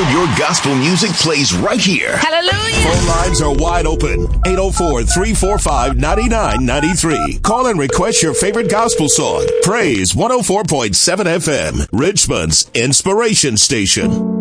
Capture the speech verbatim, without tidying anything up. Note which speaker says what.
Speaker 1: your gospel music plays right here.
Speaker 2: Hallelujah.
Speaker 1: Phone lines are wide open. eight oh four, three four five, nine nine nine three. Call and request your favorite gospel song. Praise one oh four point seven F M, Richmond's inspiration station.